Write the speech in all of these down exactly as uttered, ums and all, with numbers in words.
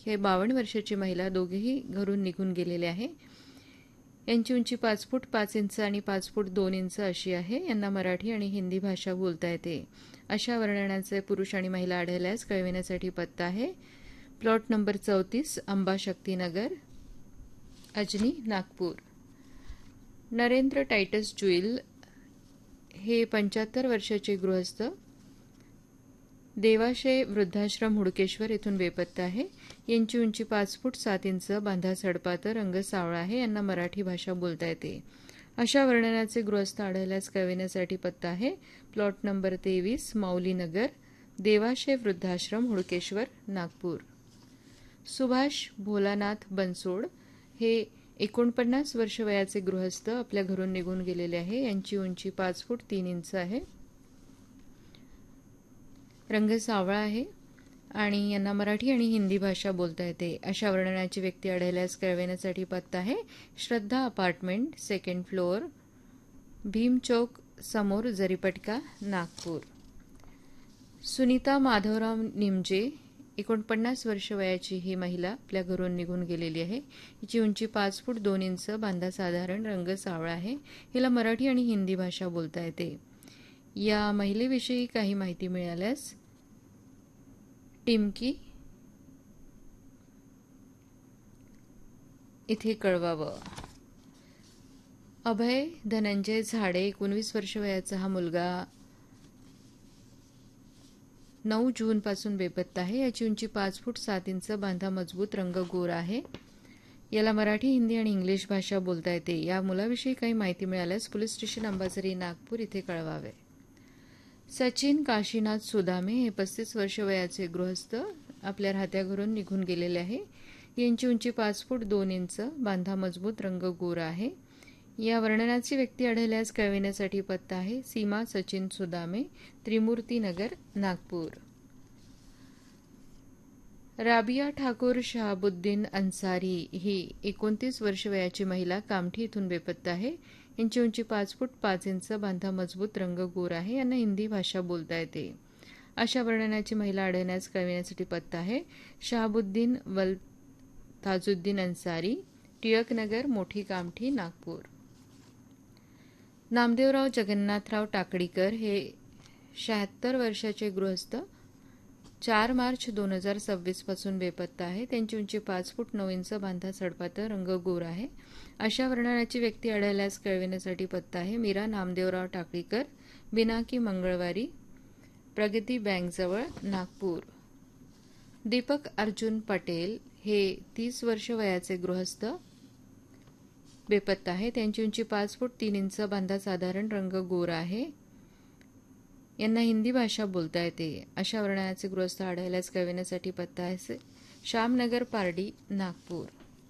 हे बावन्न वर्षाची महिला, दोघेही घरून निघून गेलेले आहे. यांची उंची पाच फूट पाच इंच आणि पाच फूट दोन इंच अशी आहे. यांना मराठी आणि हिंदी भाषा बोलता येते. अशा वर्णनाचे पुरुष आणि महिला आढळल्यास कळविण्यासाठी पत्ता आहे प्लॉट नंबर चौतीस, अंबा शक्तीनगर, अजनी, नागपूर. नरेंद्र टायटस जुईल हे पंच्याहत्तर वर्षाचे गृहस्थ, देवाशय वृद्धाश्रम हुडकेश्वर येथून बेपत्ता आहे. यांची उंची पाच फूट सात इंच, बांधा सडपातर, रंग सावळा आहे. यांना मराठी भाषा बोलता येते. अशा वर्णनाचे गृहस्थ आढळल्यास कळविण्यासाठी पत्ता आहे प्लॉट नंबर तेवीस, माऊलीनगर, देवाशय वृद्धाश्रम हुडकेश्वर, नागपूर. सुभाष भोलानाथ बनसोड हे एकोणपन्नास वर्ष वयाचे गृहस्थ, आपल्या घरून निघून गेलेले आहे. यांची उंची पाच फूट तीन इंच आहे. रंग सावळा आहे आणि यांना मराठी आणि हिंदी भाषा बोलता येते. अशा वर्णनाची व्यक्ती आढळल्यास कळविण्यासाठी पत्ता आहे श्रद्धा अपार्टमेंट, सेकंड फ्लोअर, भीम चौक समोर, जरीपटका, नागपूर. सुनीता माधवराव निमजे एकोणपन्नास वर्ष वयाची ही महिला आपल्या घरून निघून गेलेली आहे. हिची उंची पाच फूट दोन इंच, बांधा साधारण, रंग सावळा आहे. हिला मराठी आणि हिंदी भाषा बोलता येते. या महिलेविषयी काही माहिती मिळाल्यास टिमकी इथे कळवावं. अभय धनंजय झाडे एकोणवीस वर्ष वयाचा हा मुलगा नऊ जून पासून बेपत्ता आहे. याची उंची पाच फूट सात इंच, बांधा मजबूत, रंग गोरा आहे. याला मराठी, हिंदी आणि इंग्लिश भाषा बोलता येते. या मुलाविषयी काही माहिती मिळाल्यास पोलीस स्टेशन अंबाझरी, नागपूर इथे कळवावे. सचिन काशीनाथ सुदामे हे पस्तीस वर्ष वयाचे गृहस्थ, आपल्या राहत्या घरून निघून गेलेले आहे. यांची उंची पाच फूट दोन इंच, बांधा मजबूत, रंग गोरा आहे. या वर्णनाची व्यक्ती आढळल्यास कळविण्यासाठी पत्ता आहे सीमा सचिन सुदामे, त्रिमूर्ती नगर, नागपूर. राबिया ठाकूर शहाबुद्दीन अन्सारी ही एकोणतीस वर्ष वयाची महिला, कामठी इथून बेपत्ता आहे. यांची उंची पाच फूट पाच इंच, बांधा मजबूत, रंग गोरा आहे. यांना हिंदी भाषा बोलता येते. अशा वर्णनाची महिला आढळण्यास कळविण्यासाठी पत्ता आहे शहाबुद्दीन वल ताजुद्दीन अन्सारी, टिळकनगर, मोठी कामठी, नागपूर. नामदेवराव जगन्नाथराव टाकडीकर हे शहात्तर वर्षाचे गृहस्थ, चार मार्च दोन हजार सव्वीस पासून बेपत्ता आहे. त्यांची उंची पाच फूट नऊ इंच, बांधा सडपातर, रंग गोरा आहे. अशा वर्णनाची व्यक्ती आढळल्यास कळविण्यासाठी पत्ता आहे मीरा नामदेवराव टाकडीकर, बिनाकी, मंगळवारी, प्रगती बँकजवळ, नागपूर. दीपक अर्जुन पटेल हे तीस वर्ष वयाचे गृहस्थ, बेपत्ता आहे. त्यांची उंची पाच फूट तीन इंच, बांधा साधारण, रंग गोरा आहे. यांना हिंदी भाषा बोलता येते. अशा वर्णनाचे गृहस्थ आढळल्यास कळविण्यासाठी पत्ता आहे श्यामनगर, पारडी, नागपूर.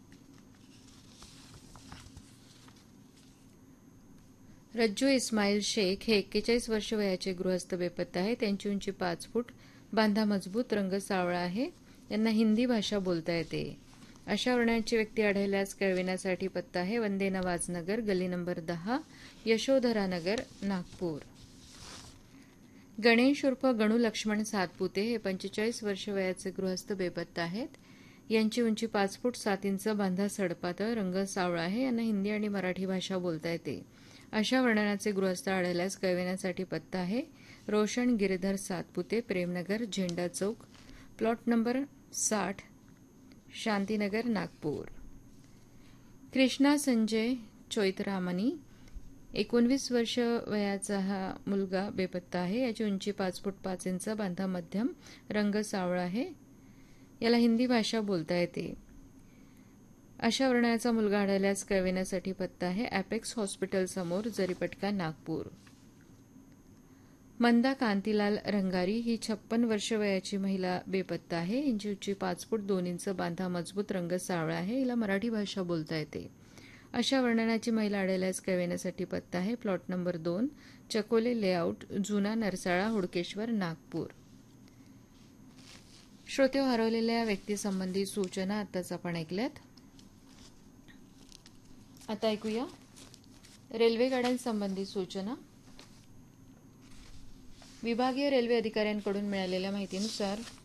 रज्जू इस्माईल शेख हे एक्केचाळीस वर्ष वयाचे गृहस्थ, बेपत्ता आहे. त्यांची उंची पाच फूट, बांधा मजबूत, रंग सावळा आहे. यांना हिंदी भाषा बोलता येते. अशा वर्णाची व्यक्ती आढळल्यास कळविण्यासाठी पत्ता आहे वंदे नवाज नगर, गली नंबर दहा, यशोधरा नगर, नागपूर. गणेश उर्फ गणू लक्ष्मण सातपुते हे पंचेचाळीस वर्ष वयाचे गृहस्थ, बेपत्ता आहेत. यांची उंची पाच फूट सात इंच, बांधा सडपातळ, रंग सावळा आहे. यांना हिंदी आणि मराठी भाषा बोलता येते. अशा वर्णनाचे गृहस्थ आढळल्यास कळविण्यासाठी पत्ता आहे रोशन गिरधर सातपुते, प्रेमनगर, झेंडा चौक, प्लॉट नंबर साठ, शांतीनगर, नागपूर. कृष्णा संजय चोईतरामनी एकोणवीस वर्ष वयाचा हा मुलगा बेपत्ता आहे. याची उंची पाच फूट पाच इंच, बांधा मध्यम, रंग सावळा आहे. याला हिंदी भाषा बोलता येते. अशा वर्णाचा मुलगा आढळल्यास कळविण्यासाठी पत्ता आहे ॲपेक्स हॉस्पिटल समोर, जरीपटका, नागपूर. मंदा कांतीलाल रंगारी ही छप्पन वर्ष वयाची महिला, बेपत्ता आहे. हिची उंची पाच फूट दोन इंच, बांधा मजबूत, रंग सावळा आहे. हिला मराठी भाषा बोलता येते. अशा वर्णनाची महिला आढळल्यास कळविण्यासाठी पत्ता आहे प्लॉट नंबर दोन, चकोले लेआउट, जुना नरसाळा, हुडकेश्वर, नागपूर. श्रोते, हरवलेल्या व्यक्तीसंबंधी सूचना आताच आपण ऐकल्यात. आता ऐकूया रेल्वे गाड्यांसंबंधी सूचना. विभागीय रेल्वे अधिकाऱ्यांकडून मिळालेल्या माहितीनुसार